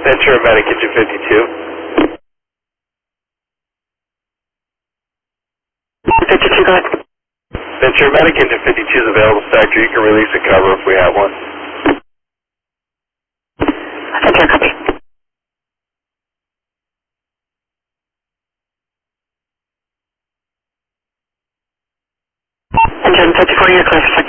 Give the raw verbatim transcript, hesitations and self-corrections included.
Ventura Medic Engine fifty-two. fifty-two, go ahead. Ventura Medic Engine fifty-two is available sector. You can release a cover if we have one. Ventura, copy. Engine fifty-four, you're clear for sector.